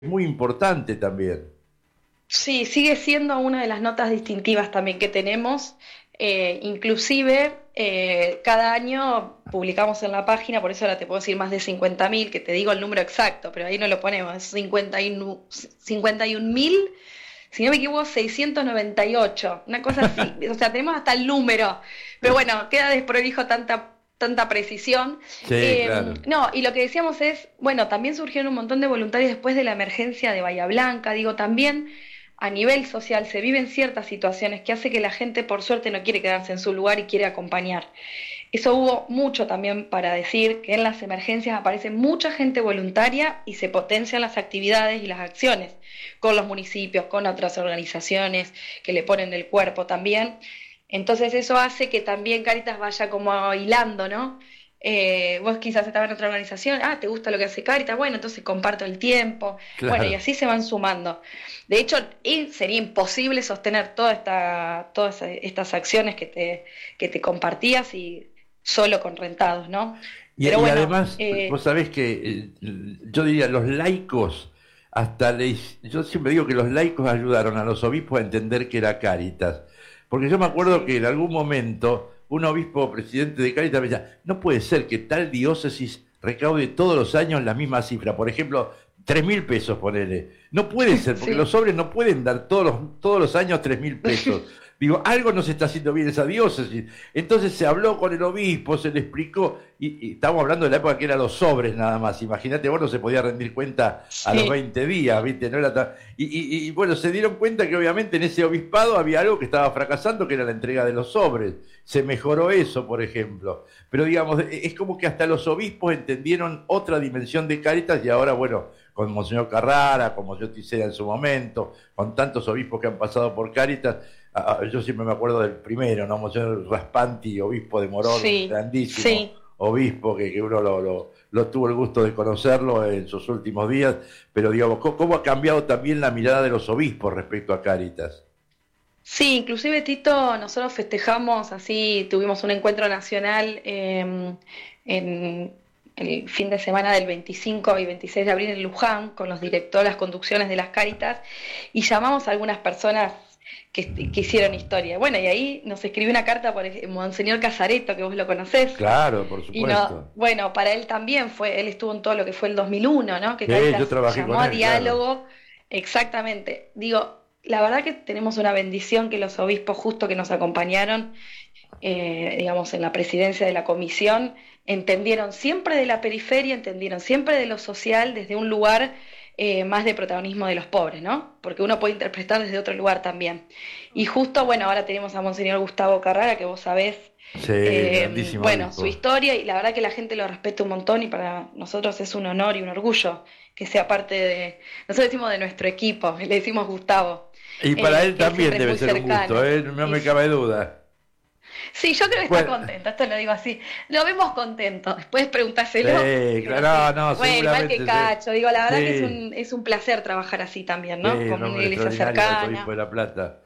muy importante también. Sí, sigue siendo una de las notas distintivas también que tenemos. Inclusive, cada año publicamos en la página, por eso ahora te puedo decir más de 50.000, que te digo el número exacto, pero ahí no lo ponemos, es 51.000, si no me equivoco, 698, una cosa así. O sea, tenemos hasta el número, pero bueno, queda desprolijo tanta precisión. Sí, claro. No, y lo que decíamos es, bueno, también surgieron un montón de voluntarios después de la emergencia de Bahía Blanca, digo, también a nivel social se viven ciertas situaciones que hace que la gente por suerte no quiere quedarse en su lugar y quiere acompañar. Eso hubo mucho también para decir que en las emergencias aparece mucha gente voluntaria y se potencian las actividades y las acciones con los municipios, con otras organizaciones que le ponen el cuerpo también. Entonces eso hace que también Cáritas vaya como hilando, ¿no? Vos quizás estabas en otra organización, te gusta lo que hace Cáritas, bueno, entonces comparto el tiempo, bueno, y Claro. así se van sumando. De hecho, sería imposible sostener todas estas acciones que te compartías y solo con rentados, ¿no? Pero Y bueno, además, vos sabés que yo diría, los laicos, yo siempre digo que los laicos ayudaron a los obispos a entender que era Cáritas. Porque yo me acuerdo que sí, en algún momento un obispo presidente de Cáritas me decía, no puede ser que tal diócesis recaude todos los años la misma cifra. Por ejemplo, 3.000 pesos, ponele. No puede ser, porque los sí. sobres no pueden dar todos los años 3.000 pesos. Digo, algo no se está haciendo bien esa diócesis. Entonces se habló con el obispo, se le explicó, y estamos hablando de la época que eran los sobres nada más. Imagínate, vos no se podía rendir cuenta a los Sí, 20 días, ¿viste? No era y bueno, se dieron cuenta que obviamente en ese obispado había algo que estaba fracasando, que era la entrega de los sobres. Se mejoró eso, por ejemplo. Pero digamos, es como que hasta los obispos entendieron otra dimensión de Cáritas y ahora, bueno, con Monseñor Carrara, con Monseñor Tisera en su momento, con tantos obispos que han pasado por Cáritas, yo siempre me acuerdo del primero, ¿no? Monseñor Raspanti, obispo de Morón, sí, grandísimo sí. obispo, que uno lo tuvo el gusto de conocerlo en sus últimos días, pero digamos, ¿cómo ha cambiado también la mirada de los obispos respecto a Cáritas? Sí, inclusive Tito, nosotros festejamos así, tuvimos un encuentro nacional en el fin de semana del 25 y 26 de abril en Luján con los directores, las conducciones de las Cáritas y llamamos a algunas personas que hicieron historia. Bueno, y ahí nos escribió una carta por Monseñor Casareto, que vos lo conocés. Claro, por Y no, supuesto. bueno, para él también él estuvo en todo lo que fue el 2001, ¿no? Que Yo Cáritas trabajé llamó con a él, claro. diálogo, exactamente. Digo, la verdad que tenemos una bendición que los obispos justo que nos acompañaron, digamos, en la presidencia de la comisión, entendieron siempre de la periferia, entendieron siempre de lo social desde un lugar más de protagonismo de los pobres, ¿no? Porque uno puede interpretar desde otro lugar también. Y justo, bueno, ahora tenemos a Monseñor Gustavo Carrara, que vos sabés, Sí, grandísimo bueno, su obispo. historia, y la verdad que la gente lo respeta un montón y para nosotros es un honor y un orgullo que sea parte nosotros decimos de nuestro equipo, le decimos Gustavo, Y para él que él también siempre es debe muy ser un gusto, cercano. no Y me cabe duda. sí, yo creo que está Bueno, contento, esto lo digo así. Lo vemos contento, después preguntárselo, pero sí. claro, no, Bueno, igual que seguramente sí. Cacho, digo, la verdad que es Sí, un placer trabajar así también, sí, ¿no? un Como una hombre iglesia extraordinario, el arzobispo de cercana. La Plata.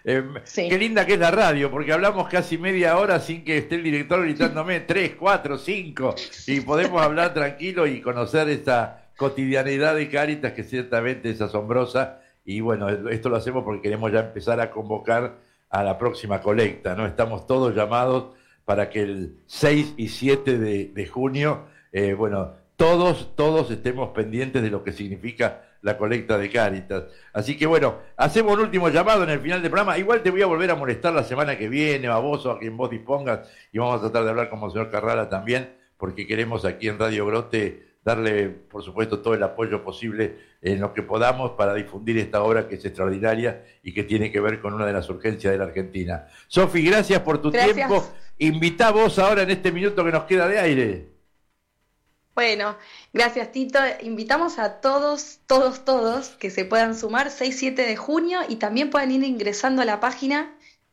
Qué Sí. linda que es la radio, porque hablamos casi media hora sin que esté el director gritándome 3, 4, 5, y podemos hablar tranquilo y conocer esta cotidianidad de Cáritas que ciertamente es asombrosa. Y bueno, esto lo hacemos porque queremos ya empezar a convocar a la próxima colecta, ¿no? Estamos todos llamados para que el 6 y 7 de junio, bueno, todos estemos pendientes de lo que significa la colecta de Cáritas. Así que bueno, hacemos un último llamado en el final del programa. Igual te voy a volver a molestar la semana que viene, a vos o a quien vos dispongas, y vamos a tratar de hablar con el señor Carrara también, porque queremos aquí en Radio Grote darle, por supuesto, todo el apoyo posible en lo que podamos para difundir esta obra que es extraordinaria y que tiene que ver con una de las urgencias de la Argentina. Sofi, gracias por tu tiempo. Gracias. Invitá vos ahora en este minuto que nos queda de aire. Bueno, gracias Tito. Invitamos a todos que se puedan sumar 6-7 de junio y también pueden ir ingresando a la página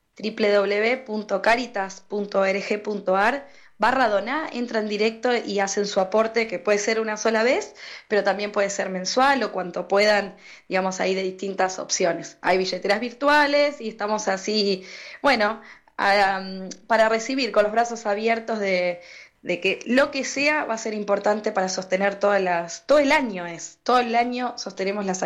www.caritas.org.ar/doná, entran directo y hacen su aporte que puede ser una sola vez, pero también puede ser mensual o cuanto puedan, digamos, ahí de distintas opciones. Hay billeteras virtuales y estamos así, bueno, para recibir con los brazos abiertos de que lo que sea va a ser importante para sostener todo el año todo el año sostenemos las